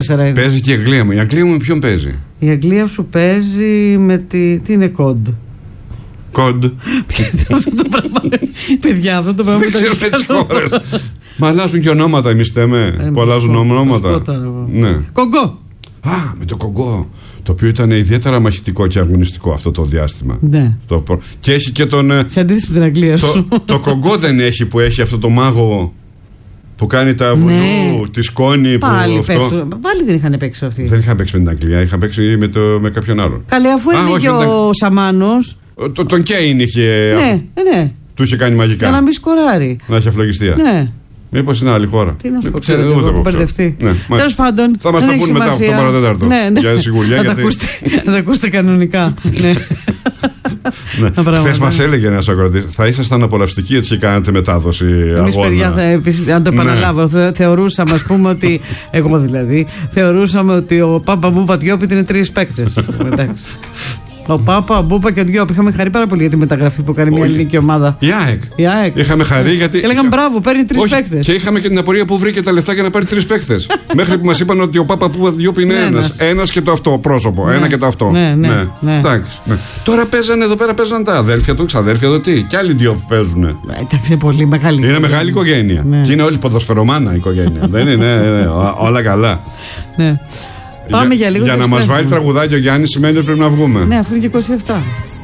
4 είναι. Παίζει και η Αγγλία μου. Η Αγγλία μου με ποιον παίζει? Η Αγγλία σου παίζει με τι είναι κοντ. Κοντ. Αυτό το πράγμα. Παιδιά, αυτό το πράγμα. Δεν ξέρω τις χώρες. Μα αλλάζουν και ονόματα, εμείς θέμε. Που αλλάζουν ονόματα. Ναι. Κογκό. Α, με το Κογκό. Το οποίο ήταν ιδιαίτερα μαχητικό και αγωνιστικό αυτό το διάστημα. Ναι. Και έχει και τον. Σε αντίθεση με την Αγγλία σου. Το Κογκό δεν έχει που έχει αυτό το μάγο που κάνει τα βουλού, τη σκόνη. Πάλι δεν είχαν παίξει αυτοί. Δεν είχαν παίξει με την Αγγλία, είχαν παίξει με κάποιον άλλον. Καλέ, αφού έλεγε ο Σαμάνος. Τον Κέιν είχε. Ναι. Του είχε κάνει μαγικά. Για να μην σκοράρει. Να έχει αυλογιστία. Ναι. Μήπως είναι άλλη χώρα. Τι να σου πω, ξέρω, έχω μπερδευτεί. Τέλος πάντων. Θα μας τα πούν μετά από το παρατέταρτο. Ναι. Για σιγουριά. Να τα ακούσετε κανονικά. Χθες μας έλεγε ένας ακροατής, θα ήσασταν απολαυστικοί έτσι και κάνατε μετάδοση αγώνα. Εμείς, παιδιά, να το επαναλάβω. Θεωρούσαμε, ας πούμε, ότι. Εγώ δηλαδή. Θεωρούσαμε ότι ο Πάπα Μπούπα Διόπιτ είναι 3 παίκτες. Εντάξει. Ο Πάπα, ο Μπούπα και ο Διόπ. Είχαμε χαρεί πάρα πολύ για τη μεταγραφή που κάνει μια ελληνική ομάδα. Η ΑΕΚ. Είχαμε χαρεί γιατί. Και λέγαμε μπράβο, παίρνει 3 παίκτες. Και είχαμε και την απορία που βρήκε τα λεφτά για να πάρει 3 παίκτες. Μέχρι που μας είπαν ότι ο Πάπα Μπούπα Διόπ είναι ένας. Ένας και το αυτό πρόσωπο. Ένα και το αυτό. Ναι. Εντάξει. Τώρα παίζανε εδώ πέρα, παίζανε τα αδέρφια του, ξαδέρφια του, τι. Και άλλοι Διόπ παίζουν. Εντάξει, πολύ μεγάλη. Είναι μεγάλη οικογένεια. Και είναι όλοι ποδοσφαιρομάνα οικογένεια. Δεν είναι όλα καλά. Πάμε για λίγο. Για να μας βάλει τραγουδάκι ο Γιάννης σημαίνει ότι πρέπει να βγούμε. Ναι, αφού είναι και 27.